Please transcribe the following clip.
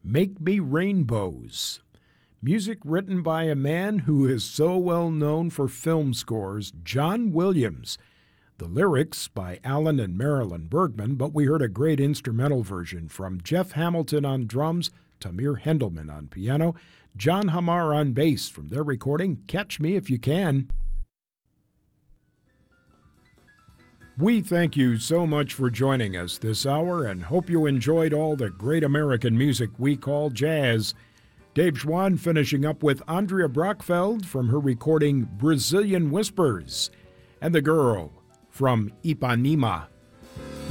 Make Me Rainbows. Music written by a man who is so well known for film scores, John Williams. The lyrics by Alan and Marilyn Bergman, but we heard a great instrumental version from Jeff Hamilton on drums, Tamir Hendelman on piano, John Hamar on bass from their recording, Catch Me If You Can. We thank you so much for joining us this hour and hope you enjoyed all the great American music we call jazz. Dave Schwann finishing up with Andrea Brockfeld from her recording Brazilian Whispers, and The Girl from Ipanema.